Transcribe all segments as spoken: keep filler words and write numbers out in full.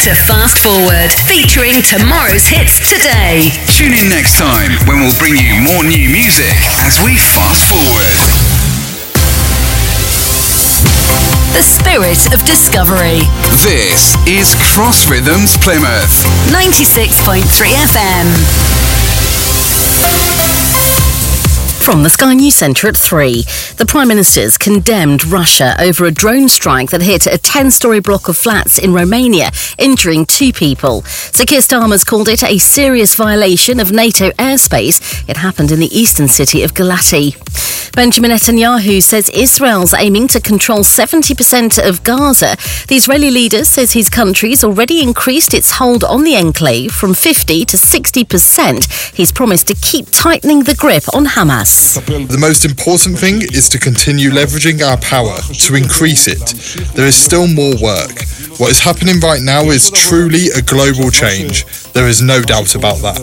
to Fast Forward, featuring tomorrow's hits today. Tune in next time when we'll bring you more new music as we fast forward. The spirit of discovery. This is Cross Rhythms Plymouth. ninety-six point three F M. From the Sky News Centre at three, the Prime Minister's condemned Russia over a drone strike that hit a ten-storey block of flats in Romania, injuring two people. Sir Keir Starmer's called it a serious violation of NATO airspace. It happened in the eastern city of Galati. Benjamin Netanyahu says Israel's aiming to control seventy percent of Gaza. The Israeli leader says his country's already increased its hold on the enclave from fifty to sixty percent. He's promised to keep tightening the grip on Hamas. The most important thing is to continue leveraging our power, to increase it. There is still more work. What is happening right now is truly a global change. There is no doubt about that.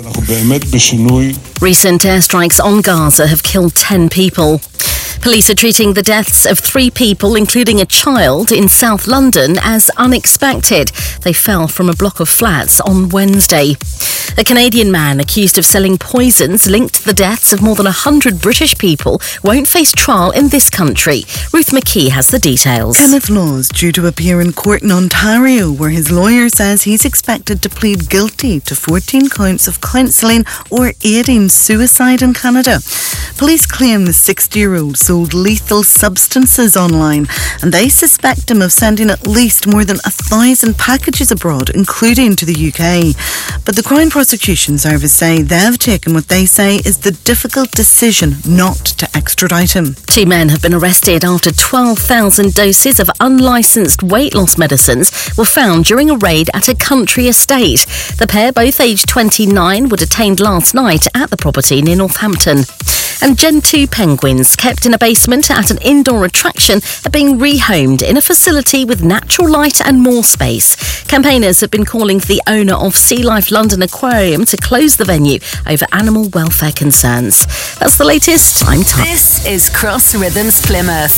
Recent airstrikes on Gaza have killed ten people. Police are treating the deaths of three people, including a child, in South London as unexpected. They fell from a block of flats on Wednesday. A Canadian man accused of selling poisons linked to the deaths of more than one hundred British people won't face trial in this country. Ruth McKee has the details. Kenneth Laws due to appear in court in Ontario, where his lawyer says he's expected to plead guilty to fourteen counts of counselling or aiding suicide in Canada. Police claim the sixty-year-old sold lethal substances online, and they suspect him of sending at least more than a thousand packages abroad, including to the U K. But the Crown Prosecution Service say they've taken what they say is the difficult decision not to extradite him. Two men have been arrested after twelve thousand doses of unlicensed weight loss medicines were found during a raid at a country estate. The pair, both aged twenty-nine, were detained last night at the property near Northampton. And Gen two penguins, kept in a basement at an indoor attraction, are being rehomed in a facility with natural light and more space. Campaigners have been calling for the owner of Sea Life London Aquarium to close the venue over animal welfare concerns. That's the latest. I'm time. This is Cross Rhythms Plymouth.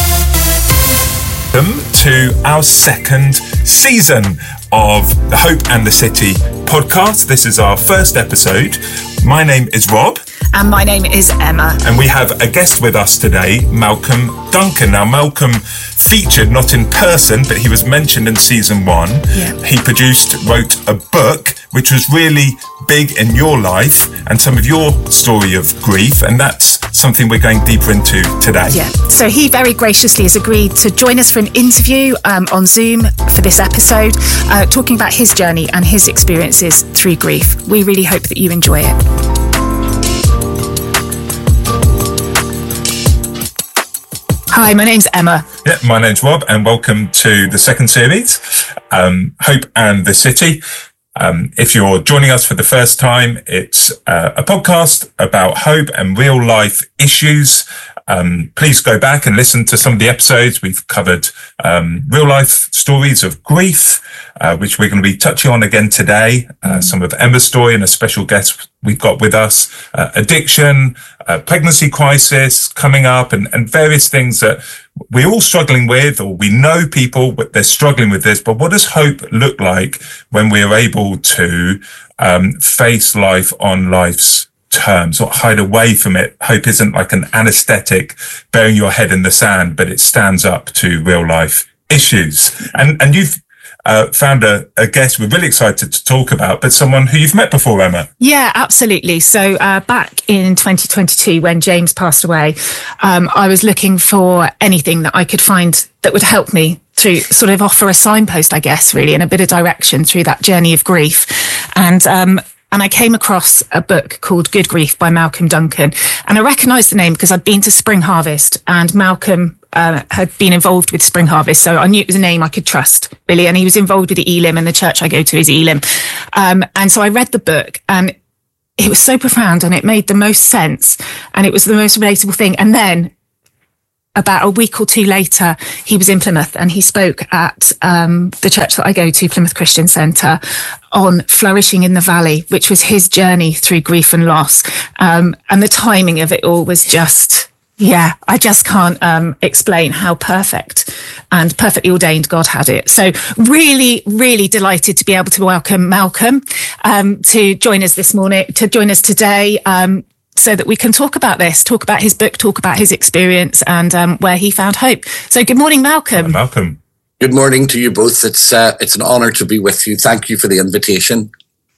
Welcome to our second season of the Hope and the City podcast. This is our first episode. My name is Rob. And my name is Emma. And we have a guest with us today, Malcolm Duncan. Now, Malcolm featured not in person, but he was mentioned in season one. Yeah. He produced, wrote a book, which was really big in your life and some of your story of grief. And that's something we're going deeper into today. Yeah. So he very graciously has agreed to join us for an interview um, on Zoom for this episode, uh, talking about his journey and his experiences through grief. We really hope that you enjoy it. Hi, my name's Emma. Yeah, my name's Rob, and welcome to the second series, um, Hope and the City. Um, if you're joining us for the first time, it's uh, a podcast about hope and real life issues. Um, please go back and listen to some of the episodes. We've covered um, real life stories of grief, uh, which we're going to be touching on again today. Uh, some of Emma's story and a special guest we've got with us, uh, addiction, uh, pregnancy crisis coming up, and, and various things that we're all struggling with, or we know people, but they're struggling with this. But what does hope look like when we're able to um, face life on life's terms, or hide away from it? Hope isn't like an anesthetic burying your head in the sand, but it stands up to real life issues. And and you've uh, found a, a guest we're really excited to talk about, but someone who you've met before, Emma. Yeah, absolutely. So uh, back in twenty twenty-two, when James passed away, um, I was looking for anything that I could find that would help me through, sort of offer a signpost, I guess, really, and a bit of direction through that journey of grief. And um And I came across a book called Good Grief by Malcolm Duncan. And I recognised the name because I'd been to Spring Harvest, and Malcolm uh, had been involved with Spring Harvest. So I knew it was a name I could trust, really. And he was involved with the Elim, and the church I go to is Elim. Um, and so I read the book, and it was so profound, and it made the most sense, and it was the most relatable thing. And then about a week or two later, he was in Plymouth, and he spoke at um, the church that I go to, Plymouth Christian Centre, on flourishing in the valley, which was his journey through grief and loss. Um, and the timing of it all was just Yeah, I just can't um, explain how perfect and perfectly ordained God had it. So really, really delighted to be able to welcome Malcolm um, to join us this morning, to join us today, um, so that we can talk about this, talk about his book, talk about his experience and um, where he found hope. So good morning, Malcolm. Hello, Malcolm. Good morning to you both. It's uh, it's an honour to be with you. Thank you for the invitation.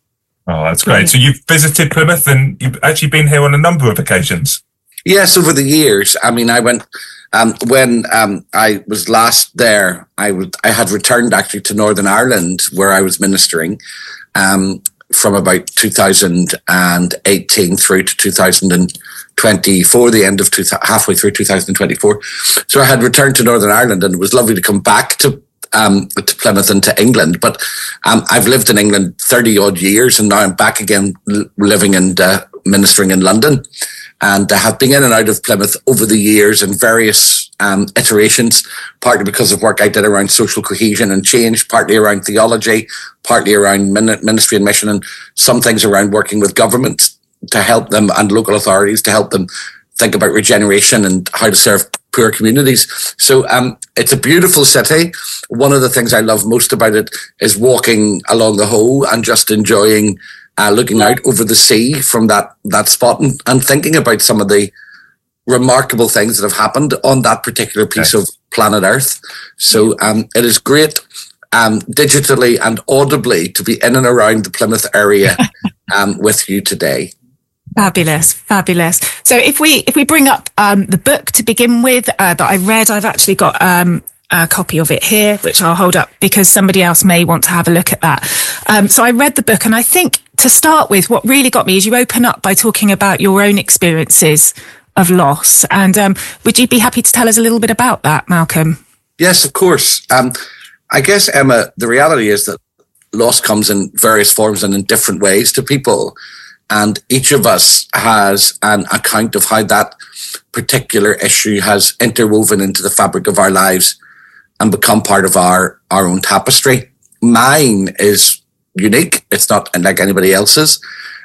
Oh, that's great. So you've visited Plymouth and you've actually been here on a number of occasions. Yes, over the years. I mean, I went, um, when um, I was last there, I would I had returned actually to Northern Ireland where I was ministering um, from about two thousand eighteen through to two thousand twenty-four, the end of two, halfway through two thousand twenty-four. So I had returned to Northern Ireland and it was lovely to come back to Um, to Plymouth and to England, but um, I've lived in England thirty odd years and now I'm back again l- living and uh, ministering in London, and I have been in and out of Plymouth over the years in various um, iterations, partly because of work I did around social cohesion and change, partly around theology, partly around min- ministry and mission, and some things around working with government to help them and local authorities to help them think about regeneration and how to serve poor communities. So um, it's a beautiful city. One of the things I love most about it is walking along the Hoe and just enjoying uh, looking out over the sea from that, that spot and, and thinking about some of the remarkable things that have happened on that particular piece of planet Earth. So um, it is great um, digitally and audibly to be in and around the Plymouth area um, with you today. Fabulous, fabulous. So if we if we bring up um, the book to begin with uh, that I read, I've actually got um, a copy of it here, which I'll hold up because somebody else may want to have a look at that. Um, so I read the book, and I think to start with, what really got me is you open up by talking about your own experiences of loss. And um, would you be happy to tell us a little bit about that, Malcolm? Yes, of course. Um, I guess, Emma, the reality is that loss comes in various forms and in different ways to people. And each of us has an account of how that particular issue has interwoven into the fabric of our lives and become part of our, our own tapestry. Mine is unique. It's not like anybody else's.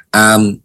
Um,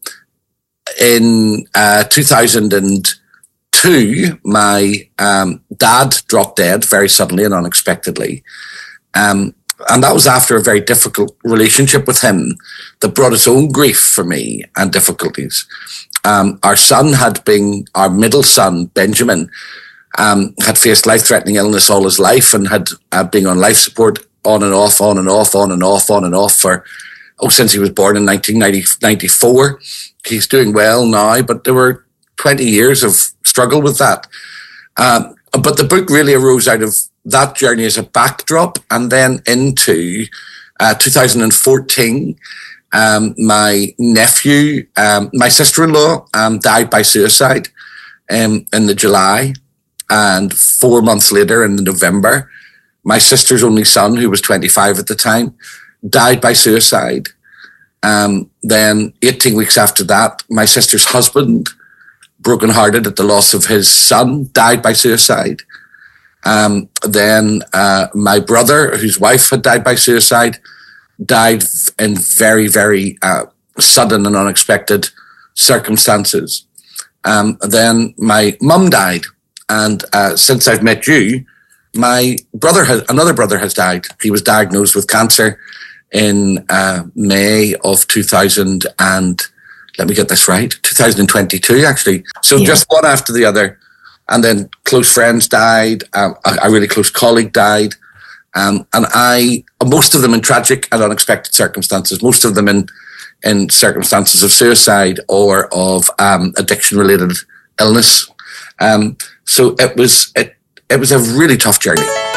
in uh, two thousand two, my um, dad dropped dead very suddenly and unexpectedly. Um, And that was after a very difficult relationship with him that brought its own grief for me and difficulties. Um, our son had been, our middle son, Benjamin, um, had faced life-threatening illness all his life and had uh, been on life support on and off, on and off, on and off, on and off for, oh, since he was born in nineteen ninety-four. He's doing well now, but there were twenty years of struggle with that. Um, but the book really arose out of that journey as a backdrop, and then into uh, two thousand fourteen, um, my nephew, um, my sister-in-law, um, died by suicide um, in the July, and four months later, in the November, my sister's only son, who was twenty-five at the time, died by suicide. Um, then, eighteen weeks after that, my sister's husband, brokenhearted at the loss of his son, died by suicide. Um, then uh, my brother, whose wife had died by suicide, died in very, very uh, sudden and unexpected circumstances. Um, then my mum died. And uh, since I've met you, my brother has, another brother has died. He was diagnosed with cancer in uh, May of two thousand and, let me get this right, two thousand twenty-two actually. So yeah. Just one after the other. And then close friends died. Um, a, a really close colleague died. Um, and I, most of them in tragic and unexpected circumstances, most of them in, in circumstances of suicide or of um, addiction-related illness. Um, so it was, it, it was a really tough journey.